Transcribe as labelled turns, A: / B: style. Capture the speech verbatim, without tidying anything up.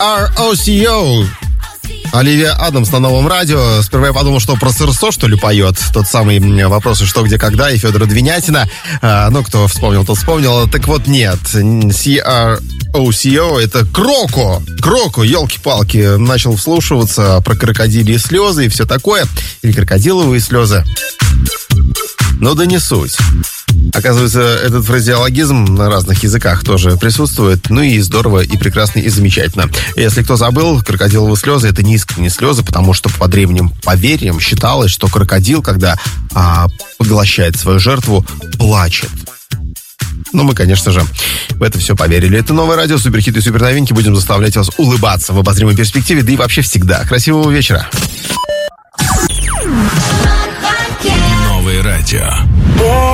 A: ар о си о. Оливия Адамс на Новом радио. Сперва я подумал, что про Сырсо, что ли, поет. Тот самый «Вопросы, что, где, когда» и Федора Двинятина. А, ну, кто вспомнил, тот вспомнил. Так вот, нет. си ар о си о — это Кроко. Кроко, елки-палки. Начал вслушиваться про крокодилии слезы и все такое. Или крокодиловые слезы. Ну да не суть. Оказывается, этот фразеологизм на разных языках тоже присутствует. Ну и здорово, и прекрасно, и замечательно. Если кто забыл, крокодиловые слезы — это не искренние слезы, потому что по древним поверьям считалось, что крокодил, когда а, поглощает свою жертву, плачет. Ну, мы, конечно же, в это все поверили. Это новое радио, суперхиты и суперновинки. Будем заставлять вас улыбаться в обозримой перспективе, да и вообще всегда. Красивого вечера.
B: Новое радио.